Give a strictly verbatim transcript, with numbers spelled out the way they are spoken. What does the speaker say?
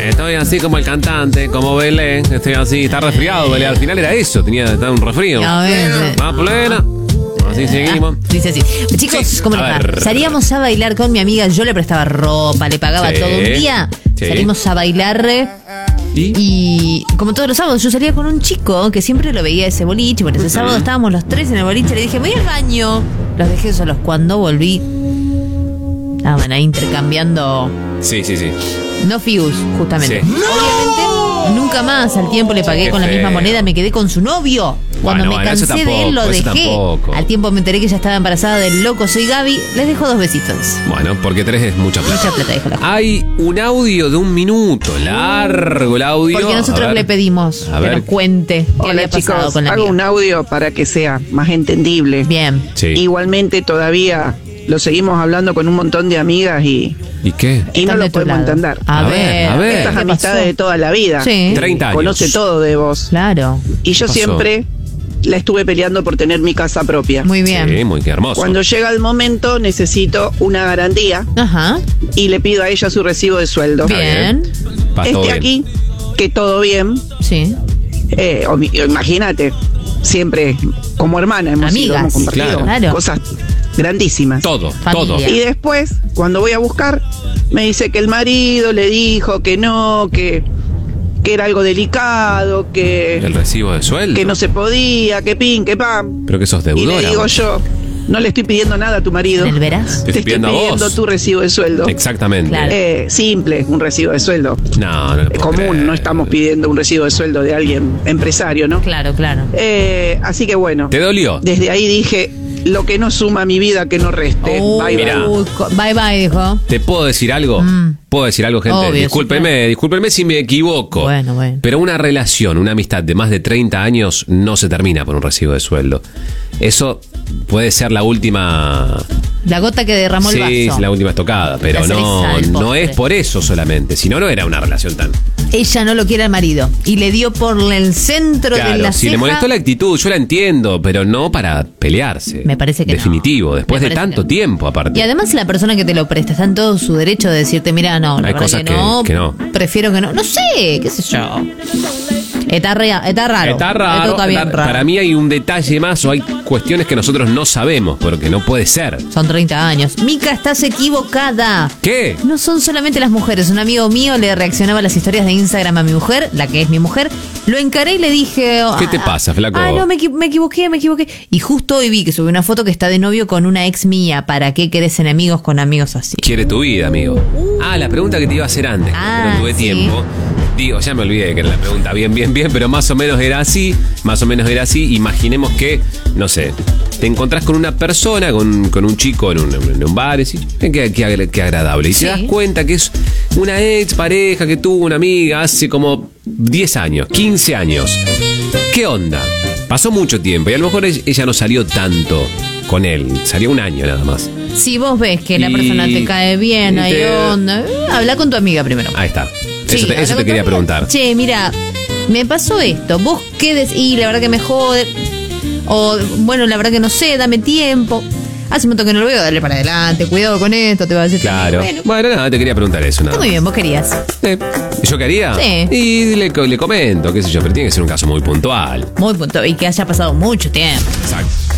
Estoy así como el cantante, como Belén. Estoy así, está resfriado, Belén. Al final era eso, tenía estaba un resfrío. A ver. Más plena. Así seguimos. Ah, dice así. Chicos, Sí, ¿cómo a les va? ver. Salíamos a bailar con mi amiga, yo le prestaba ropa, le pagaba Sí, todo un día. sí. Salimos a bailar ¿Y? y como todos los sábados yo salía con un chico que siempre lo veía ese boliche. Bueno, ese sábado estábamos los tres en el boliche, le dije, voy al baño. Los dejé solos. Cuando volví, estaban ahí intercambiando, Sí, sí, sí. no fius, justamente. Sí. Obviamente, nunca más al tiempo le pagué Qué con la feo. misma moneda, me quedé con su novio. Cuando Bueno, me bueno, eso cansé de él, lo tampoco, eso dejé. tampoco. Al tiempo me enteré que ella estaba embarazada del loco Soy Gaby. Les dejo dos besitos. Bueno, porque tres es mucha plata. Mucha plata, dijo la gente. Hay un audio de un minuto, largo el audio. Porque A nosotros ver. le pedimos A que ver. nos cuente qué Hola había pasado chicos, con la hago amiga. un audio para que sea más entendible. Bien. Sí. Igualmente todavía lo seguimos hablando con un montón de amigas y, ¿Y qué? y no Están de lo tu podemos lado. entender. A, A ver, ver, a ver. Estas ¿qué amistades pasó? de toda la vida. Sí. treinta años. Conoce todo de vos. Claro. Y yo pasó? siempre la estuve peleando por tener mi casa propia. Muy bien. Sí, muy hermoso. Cuando llega el momento necesito una garantía Ajá. y le pido a ella su recibo de sueldo. Bien. Va todo Este bien. aquí, que todo bien, Sí. eh, o mi- imagínate, siempre como hermana hemos sido, Amigas, hemos compartido claro. Claro. cosas grandísimas. Todo, Familia. todo. Y después, cuando voy a buscar, me dice que el marido le dijo que no, que, que era algo delicado, que, El recibo de sueldo. que no se podía, que pin, que pam. Pero que sos Y deudora. le digo vos. yo, no le estoy pidiendo nada a tu marido. ¿El verás? Te Te estoy estoy pidiendo a pidiendo vos. tu recibo de sueldo. Exactamente. Claro. Eh, simple, un recibo de sueldo. No, no lo Es puedo común, creer. no estamos pidiendo un recibo de sueldo de alguien empresario, ¿no? Claro, claro. Eh, así que bueno, ¿Te dolió? desde ahí dije, lo que no suma a mi vida, que no reste. Uy, Bye, bye. Mirá. uy, co- bye bye, dijo. ¿Te puedo decir algo? Mm. ¿Puedo decir algo, gente? Obvio, sí, discúlpenme, claro. discúlpenme si me equivoco. Bueno, bueno. Pero una relación, una amistad de más de treinta años no se termina por un recibo de sueldo. Eso puede ser la última... La gota que derramó sí, el vaso. la última estocada, pero La no, cereza del no postre. es por eso solamente. Si no, no era una relación tan... Ella no lo quiere al marido y le dio por el centro de Claro, la si ceja. le molestó la actitud, yo la entiendo, pero no para pelearse. Me parece que no. Definitivo, después Me de parece tanto que no. tiempo aparte. Y además la persona que te lo presta está en todo su derecho de decirte, mira, no, la Hay verdad cosas que, no, que- que no. prefiero que no. No sé, qué sé yo. Está, rea- está raro. Está Esto raro, está bien está- raro. Para mí hay un detalle más o hay cuestiones que nosotros no sabemos, porque no puede ser. Son treinta años. Mica, estás equivocada. ¿Qué? No son solamente las mujeres. Un amigo mío le reaccionaba a las historias de Instagram a mi mujer, la que es mi mujer. Lo encaré y le dije... ¿Qué te ah, pasa, flaco? Ah, no, me, equi- me equivoqué, me equivoqué. Y justo hoy vi que subió una foto que está de novio con una ex mía. ¿Para qué querés enemigos con amigos así? Quiere tu vida, amigo. Ah, la pregunta que te iba a hacer antes, Ah, que no tuve sí. tiempo. Digo, ya me olvidé que era la pregunta bien, bien, bien, pero más o menos era así, más o menos era así. Imaginemos que, no sé, te encontrás con una persona, con, con un chico en un, en un bar, y decís, "Eh, qué, qué agra- qué agradable. Y Sí. te das cuenta que es una ex pareja que tuvo una amiga hace como diez años, quince años. ¿Qué onda? Pasó mucho tiempo y a lo mejor ella no salió tanto con él, salió un año nada más. Si vos ves que la Y- persona te cae bien, y hay te- onda, eh, habla con tu amiga primero. Ahí está. Sí, eso te, habla eso con te tu quería amiga. preguntar. Che, mira, me pasó esto. ¿Vos qué decís? Y la verdad que me jode. O, bueno, la verdad que no sé, dame tiempo. Hace un montón que no lo veo, dale para adelante, cuidado con esto, te va a decir. Claro. Bueno, Bueno, nada, te quería preguntar eso. Nada está muy más. bien, vos querías. Eh, ¿Yo qué haría? Sí. Y le, le comento, qué sé yo, pero tiene que ser un caso muy puntual. Muy punto. Y que haya pasado mucho tiempo. Exacto.